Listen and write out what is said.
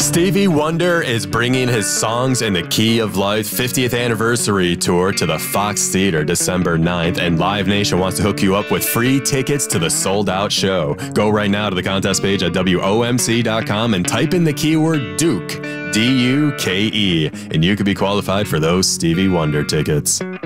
Stevie Wonder is bringing his Songs in the Key of Life 50th anniversary tour to the Fox Theater December 9th, and Live Nation wants to hook you up with free tickets to the sold-out show. Go right now to the contest page at WOMC.com and type in the keyword Duke, D-U-K-E, and you could be qualified for those Stevie Wonder tickets.